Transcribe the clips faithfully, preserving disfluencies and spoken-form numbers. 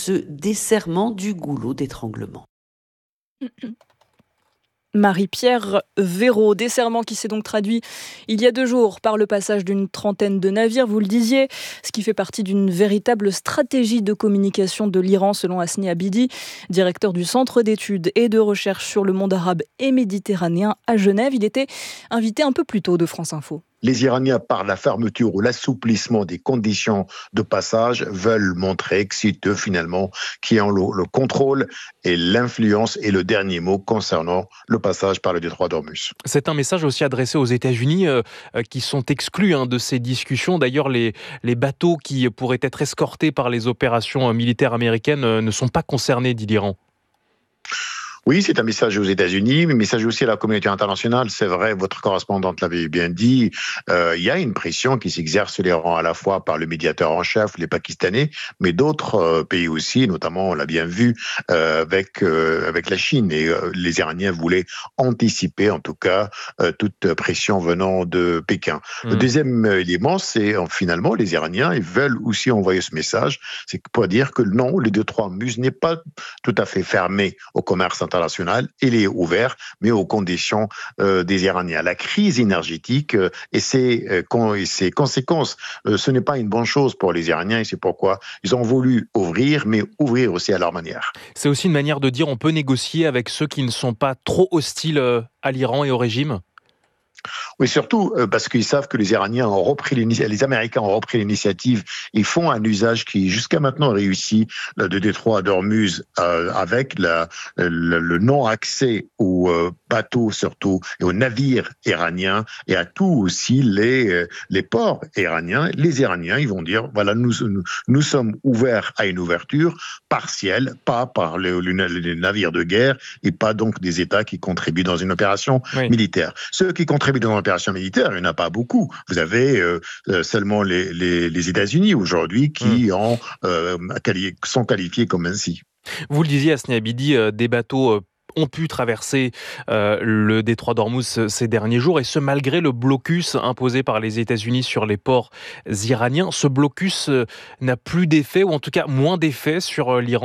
ce desserrement du goulot d'étranglement. Marie-Pierre Véraud, desserrement qui s'est donc traduit il y a deux jours par le passage d'une trentaine de navires, vous le disiez, ce qui fait partie d'une véritable stratégie de communication de l'Iran selon Hasni Abidi, directeur du Centre d'études et de recherche sur le monde arabe et méditerranéen à Genève. Il était invité un peu plus tôt de France Info. Les Iraniens, par la fermeture ou l'assouplissement des conditions de passage, veulent montrer que c'est eux, finalement, qui ont le, le contrôle et l'influence et le dernier mot concernant le passage par le détroit d'Ormuz. C'est un message aussi adressé aux États-Unis euh, qui sont exclus hein, de ces discussions. D'ailleurs, les, les bateaux qui pourraient être escortés par les opérations militaires américaines euh, ne sont pas concernés, dit l'Iran. Oui, c'est un message aux États-Unis, mais un message aussi à la communauté internationale. C'est vrai, votre correspondante l'avait bien dit, euh, il y a une pression qui s'exerce sur l'Iran à la fois par le médiateur en chef, les Pakistanais, mais d'autres euh, pays aussi, notamment, on l'a bien vu, euh, avec, euh, avec la Chine. Et euh, les Iraniens voulaient anticiper, en tout cas, euh, toute pression venant de Pékin. Mmh. Le deuxième élément, c'est euh, finalement, les Iraniens, ils veulent aussi envoyer ce message, c'est pour dire que non, le détroit d'Ormuz n'est pas tout à fait fermé au commerce international. Il est ouvert, mais aux conditions euh, des Iraniens. La crise énergétique euh, et, ses, euh, con, et ses conséquences, euh, ce n'est pas une bonne chose pour les Iraniens et c'est pourquoi ils ont voulu ouvrir, mais ouvrir aussi à leur manière. C'est aussi une manière de dire on peut négocier avec ceux qui ne sont pas trop hostiles à l'Iran et au régime ? Oui, surtout parce qu'ils savent que les Iraniens ont repris l'initiative, les Américains ont repris l'initiative. Ils font un usage qui, jusqu'à maintenant, réussit de détroit d'Ormuz euh, avec la, le, le non-accès aux euh, bateaux, surtout, et aux navires iraniens, et à tous aussi les, les ports iraniens. Les Iraniens, ils vont dire, voilà, nous, nous, nous sommes ouverts à une ouverture partielle, pas par les, les navires de guerre, et pas donc des États qui contribuent dans une opération oui. militaire. Ceux qui contribuent dans l'opération militaire, il n'y en a pas beaucoup. Vous avez euh, seulement les, les, les États-Unis aujourd'hui qui mmh. ont, euh, quali- sont qualifiés comme ainsi. Vous le disiez, Hasni Abidi, euh, des bateaux euh, ont pu traverser euh, le détroit d'Ormuz ces derniers jours, et ce malgré le blocus imposé par les États-Unis sur les ports iraniens. Ce blocus euh, n'a plus d'effet, ou en tout cas moins d'effet sur euh, l'Iran ?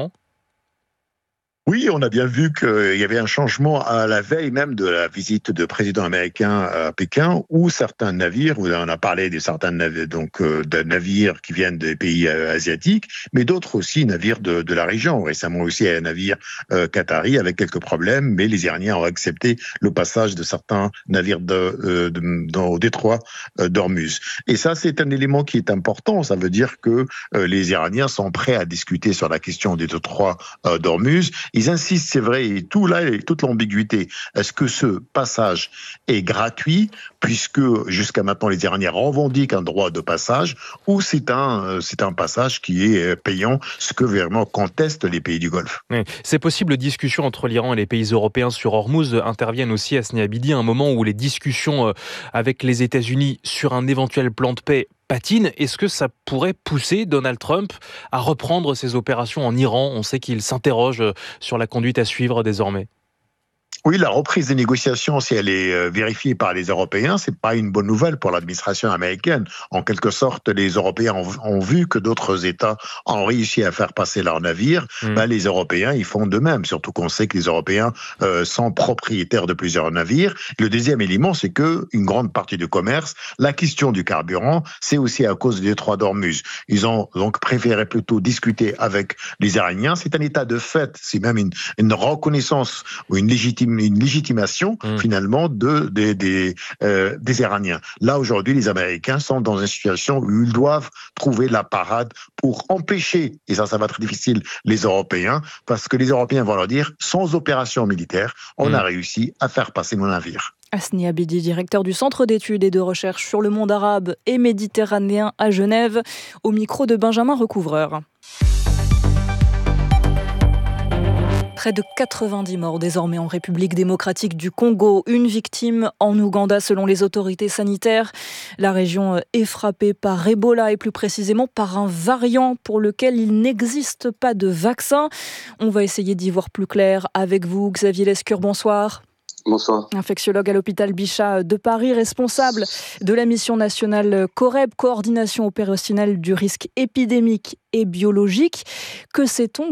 Oui, on a bien vu qu'il y avait un changement à la veille même de la visite de président américain à Pékin, où certains navires, vous en a parlé de certains navires, donc euh, de navires qui viennent des pays euh, asiatiques, mais d'autres aussi navires de, de la région. Récemment aussi un navire euh, qatari avec quelques problèmes, mais les Iraniens ont accepté le passage de certains navires de, euh, de, dans, au détroit euh, d'Ormuz. Et ça, c'est un élément qui est important. Ça veut dire que euh, les Iraniens sont prêts à discuter sur la question des détroits euh, d'Ormuz. Ils insistent, c'est vrai, et tout là, et toute l'ambiguïté. Est-ce que ce passage est gratuit, puisque jusqu'à maintenant les Iraniens revendiquent un droit de passage, ou c'est un, c'est un passage qui est payant, ce que vraiment contestent les pays du Golfe. Oui. Ces possibles discussions entre l'Iran et les pays européens sur Hormuz interviennent aussi à Hasni Abidi, à un moment où les discussions avec les États-Unis sur un éventuel plan de paix patine. Est-ce que ça pourrait pousser Donald Trump à reprendre ses opérations en Iran ? On sait qu'il s'interroge sur la conduite à suivre désormais. Oui, la reprise des négociations, si elle est vérifiée par les Européens, c'est pas une bonne nouvelle pour l'administration américaine. En quelque sorte, les Européens ont, ont vu que d'autres États ont réussi à faire passer leurs navires. Mmh. Ben, les Européens, ils font de même. Surtout qu'on sait que les Européens euh, sont propriétaires de plusieurs navires. Le deuxième élément, c'est que une grande partie du commerce, la question du carburant, c'est aussi à cause du détroit d'Ormuz. Ils ont donc préféré plutôt discuter avec les Iraniens. C'est un état de fait. C'est même une, une reconnaissance ou une légitimité une légitimation mmh. finalement de, de, des, euh, des Iraniens. Là, aujourd'hui, les Américains sont dans une situation où ils doivent trouver la parade pour empêcher, et ça, ça va être difficile, les Européens, parce que les Européens vont leur dire, sans opération militaire, on mmh. a réussi à faire passer nos navires. Hasni Abidi, directeur du Centre d'études et de recherche sur le monde arabe et méditerranéen à Genève, au micro de Benjamin Recouvreur. Près de quatre-vingt-dix morts désormais en République démocratique du Congo. Une victime en Ouganda selon les autorités sanitaires. La région est frappée par Ebola et plus précisément par un variant pour lequel il n'existe pas de vaccin. On va essayer d'y voir plus clair avec vous. Xavier Lescure, bonsoir. Bonsoir. Infectiologue à l'hôpital Bichat de Paris, responsable de la mission nationale COREB, coordination opérationnelle du risque épidémique et biologique. Que sait-on